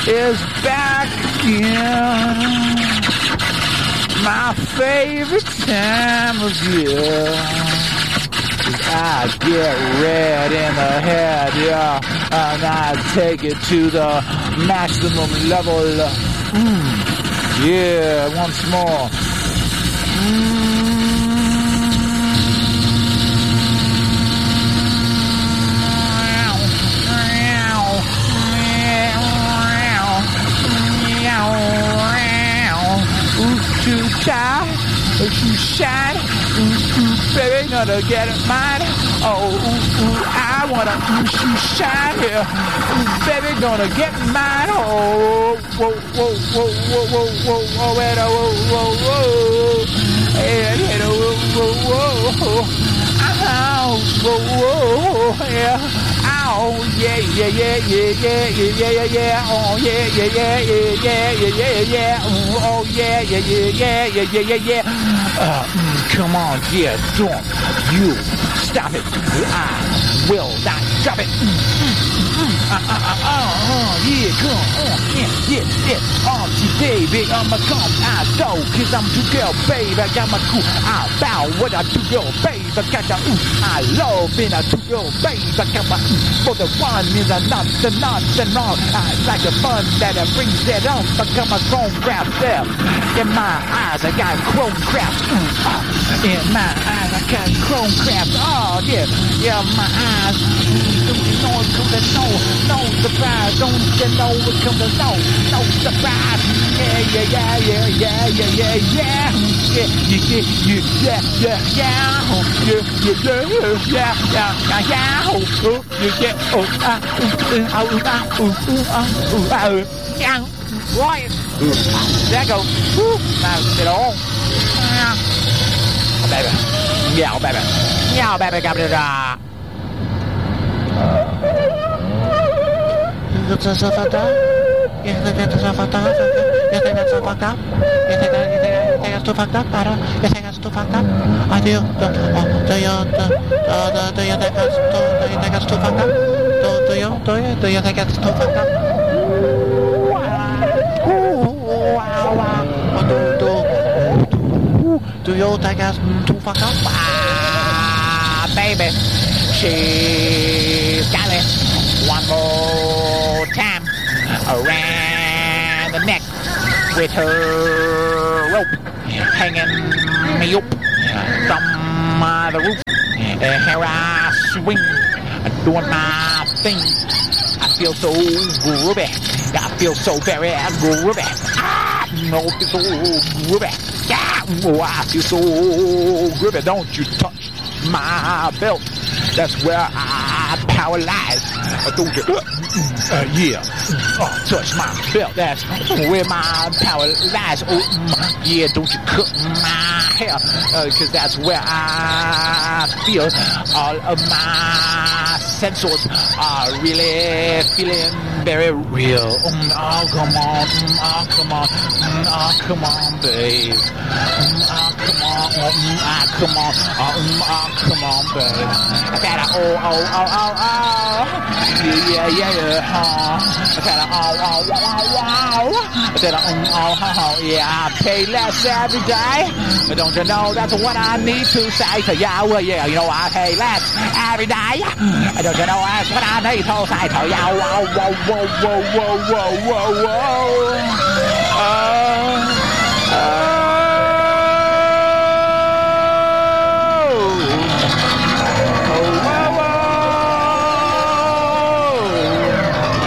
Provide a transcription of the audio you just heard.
is back again. My favorite time of year. I get red in the head, yeah, and I take it to the maximum level. Yeah, once more. Too tired, too shine, baby, gonna get it mine. Oh, I wanna too shine here, baby, gonna get mine. Oh, whoa, whoa, whoa, whoa, whoa, whoa, whoa, whoa, whoa, whoa, whoa, whoa, yeah. Oh yeah, yeah, yeah, yeah, yeah, yeah, yeah, yeah. Oh yeah, yeah, yeah, yeah, yeah, yeah, yeah, yeah. Oh yeah, yeah, yeah, yeah, yeah, yeah, yeah, yeah. Come on, yeah, don't you stop it. I will not drop it. Yeah, come on, yeah. Oh, baby, I'ma come out though, 'cause I'm too girl, babe. I got my cool. I bow what I do, girl, babe. I got the I love being a two girl, babe. I got my for the one is a nothing. I like the fun that it brings it on. I got my chrome craft there. In my eyes, I got chrome craft. In my eyes, I got chrome craft. Oh, yeah, my eyes. Don't you know it's come to no surprise. Don't you know it's come to no surprise. Right. There go. Now sit on. Oh, baby. Yeah, baby. Yeah, baby. Got it. That's so fucked up. You think that's so fucked up? You think that's so fucked up? You think that's too fucked up? You think that's too fucked up? I do. Do you think that's too fucked up? Do you think that's too fucked up? Do you think that's too fucked up? Baby, she's got it. One more time around the neck with her rope hanging me up from the roof. Here I swing, doing my thing. I feel so groovy. I feel so very groovy. No, I feel so groovy. Oh, I feel so groovy. Don't you touch my belt. That's where I power lies. Don't you? Yeah. Touch my belt. That's where my power lies. Oh, yeah. Don't you cut my hair? 'Cause that's where I feel all of my sensors are really feeling very real. Oh, come on. Oh, come on. Oh, come on, babe. Oh, come on. Come on. Oh, come on, babe. I gotta yeah. I gotta yeah. I pay less every day. But don't you know that's what I need to say to you? Well, yeah, you know I pay less every day. Don't you know that's what I need to say to you? Whoa.